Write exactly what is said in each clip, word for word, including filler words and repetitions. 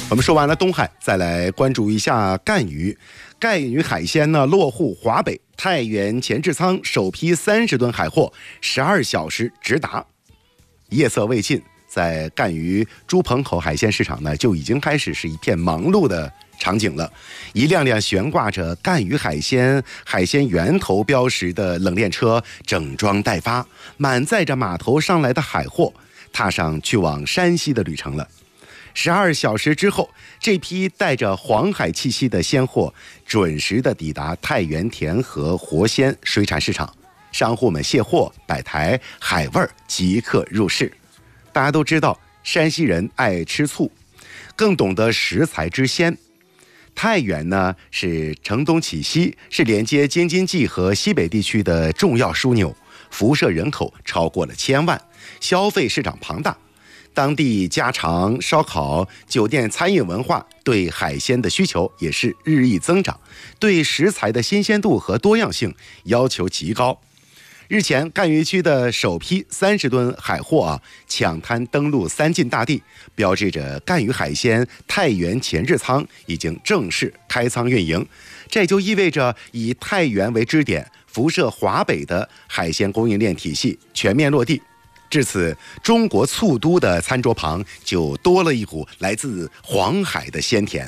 我们说完了东海，再来关注一下赣鱼。赣鱼海鲜呢落户华北，太原前置仓首批三十吨海货，十二小时直达。夜色未尽，在赣鱼朱棚口海鲜市场呢，就已经开始是一片忙碌的场景了。一辆辆悬挂着赣鱼海鲜、海鲜源头标识的冷链车整装待发，满载着码头上来的海货，踏上去往山西的旅程了。十二小时之后，这批带着黄海气息的鲜货准时的抵达太原田河活鲜水产市场，商户们卸货摆台，海味儿即刻入市。大家都知道，山西人爱吃醋，更懂得食材之鲜。太原呢是城东起西，是连接京津冀和西北地区的重要枢纽，辐射人口超过了千万，消费市场庞大。当地家常、烧烤、酒店餐饮文化对海鲜的需求也是日益增长，对食材的新鲜度和多样性要求极高。日前，赣鱼区的首批三十吨海货啊抢滩登陆三晋大地，标志着赣鱼海鲜太原前置仓已经正式开仓运营。这就意味着以太原为支点，辐射华北的海鲜供应链体系全面落地。至此，中国醋都的餐桌旁就多了一股来自黄海的鲜甜。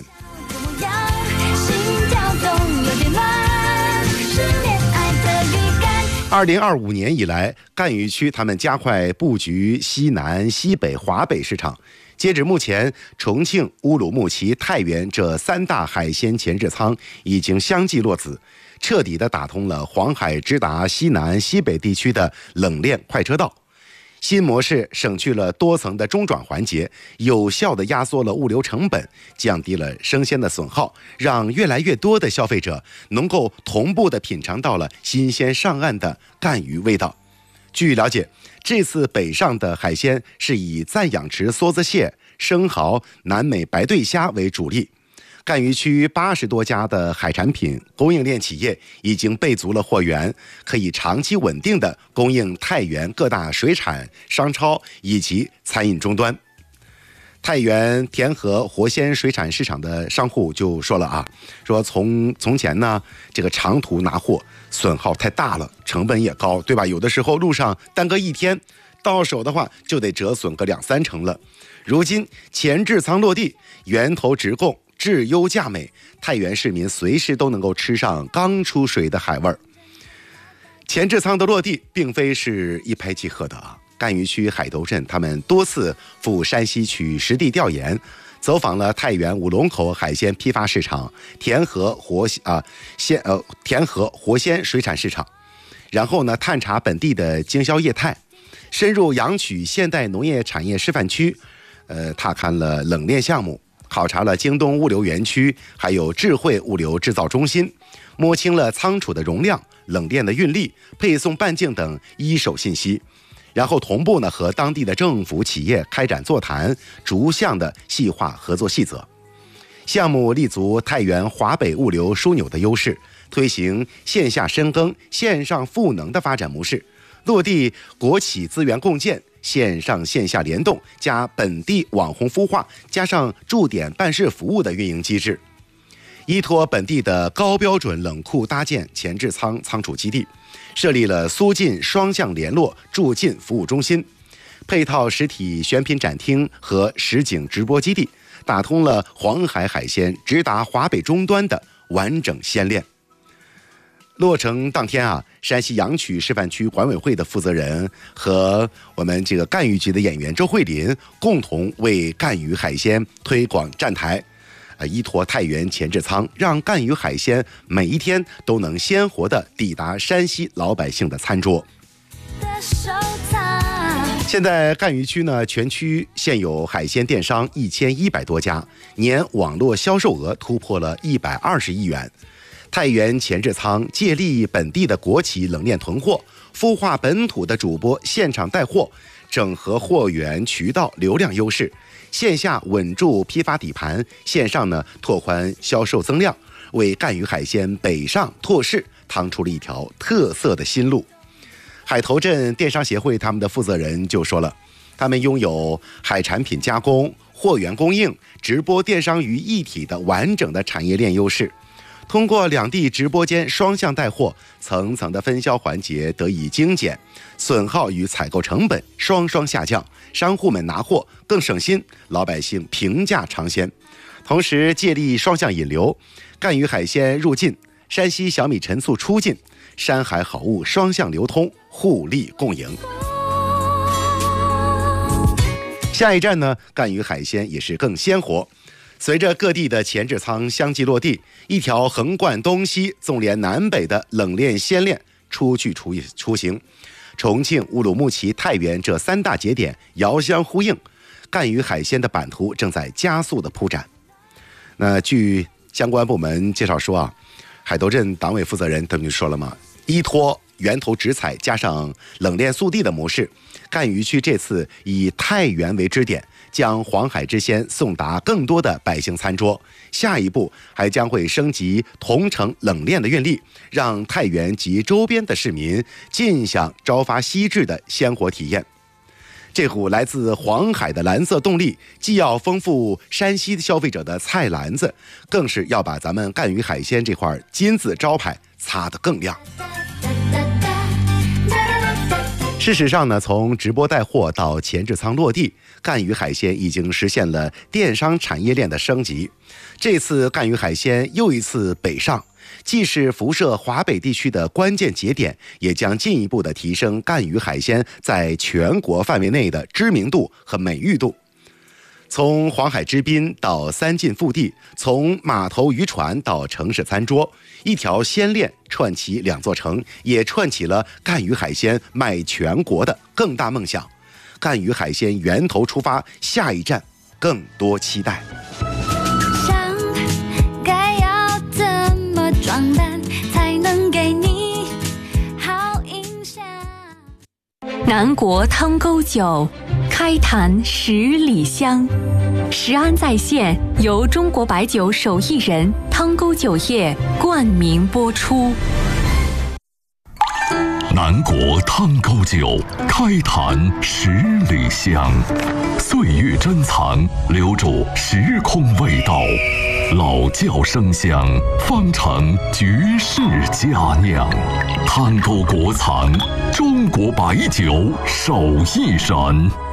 二零二五年以来，赣鱼区他们加快布局西南、西北、华北市场。截止目前，重庆、乌鲁木齐、太原这三大海鲜前置仓已经相继落子，彻底的打通了黄海直达西南、西北地区的冷链快车道。新模式省去了多层的中转环节，有效地压缩了物流成本，降低了生鲜的损耗，让越来越多的消费者能够同步地品尝到了新鲜上岸的赣鱼味道。据了解，这次北上的海鲜是以赞养池梭子蟹、生蚝、南美白对虾为主力。赣鱼区八十多家的海产品供应链企业已经备足了货源，可以长期稳定的供应太原各大水产商超以及餐饮终端。太原田河活鲜水产市场的商户就说了啊，说从从前呢，这个长途拿货损耗太大了，成本也高，对吧？有的时候路上耽搁一天，到手的话就得折损个两三成了。如今前置仓落地，源头直供，质优价美，太原市民随时都能够吃上刚出水的海味儿。前置仓的落地并非是一拍即合的啊！赣鱼区海头镇他们多次赴山西去实地调研，走访了太原五龙口海鲜批发市场、田河活啊鲜呃田河活鲜水产市场，然后呢探查本地的经销业态，深入阳曲现代农业产业示范区，呃踏勘了冷链项目。考察了京东物流园区，还有智慧物流制造中心，摸清了仓储的容量、冷链的运力、配送半径等一手信息，然后同步呢和当地的政府企业开展座谈，逐项的细化合作细则。项目立足太原华北物流枢纽的优势，推行线下深耕、线上赋能的发展模式，落地国企资源共建、线上线下联动加本地网红孵化，加上驻点办事服务的运营机制，依托本地的高标准冷库搭建前置仓仓储基地，设立了苏晋双向联络驻晋服务中心，配套实体选品展厅和实景直播基地，打通了黄海海鲜直达华北终端的完整鲜链。落成当天啊，山西阳曲示范区管委会的负责人和我们这个赣鱼局的演员周慧林共同为赣鱼海鲜推广站台，呃，依托太原前置仓，让赣鱼海鲜每一天都能鲜活地抵达山西老百姓的餐桌。现在赣鱼区呢，全区现有海鲜电商一千一百多家，年网络销售额突破了一百二十亿元。太原前置仓借力本地的国企冷链囤货，孵化本土的主播现场带货，整合货源渠道流量优势，线下稳住批发底盘，线上呢拓宽销售增量，为赣鱼海鲜北上拓市趟出了一条特色的新路。海头镇电商协会他们的负责人就说了，他们拥有海产品加工、 货源供应、直播电商于一体的完整的产业链优势。通过两地直播间双向带货，层层的分销环节得以精简，损耗与采购成本双双下降，商户们拿货更省心，老百姓平价尝鲜。同时借力双向引流，赣鱼海鲜入境，山西小米陈醋出境，山海好物双向流通，互利共赢。下一站呢，赣鱼海鲜也是更鲜活。随着各地的前置仓相继落地，一条横贯东西、纵连南北的冷链鲜链出去出出行。重庆、乌鲁木齐、太原这三大节点遥相呼应，赣鱼海鲜的版图正在加速的铺展。那据相关部门介绍说啊，海头镇党委负责人他们就说了嘛，依托源头直采加上冷链速递的模式，赣鱼区这次以太原为支点，将黄海之鲜送达更多的百姓餐桌。下一步还将会升级同城冷链的运力，让太原及周边的市民尽享朝发夕至的鲜活体验。这股来自黄海的蓝色动力，既要丰富山西消费者的菜篮子，更是要把咱们赣鱼海鲜这块金字招牌擦得更亮。事实上呢，从直播带货到前置仓落地，赣鱼海鲜已经实现了电商产业链的升级。这次赣鱼海鲜又一次北上，既是辐射华北地区的关键节点，也将进一步的提升赣鱼海鲜在全国范围内的知名度和美誉度。从黄海之滨到三晋腹地，从码头渔船到城市餐桌，一条鲜链串起两座城，也串起了赣鱼海鲜卖全国的更大梦想。赣鱼海鲜源头出发，下一站更多期待。 想该要怎么装扮才能给你好印象？ 南国汤沟酒，开坛十里香。食安在线由中国白酒手艺人汤沟酒业冠名播出。 南国汤沟酒，开坛十里香，岁月珍藏，留住时空味道，老窖生香，方成绝世佳酿。汤沟国藏，中国白酒手艺人。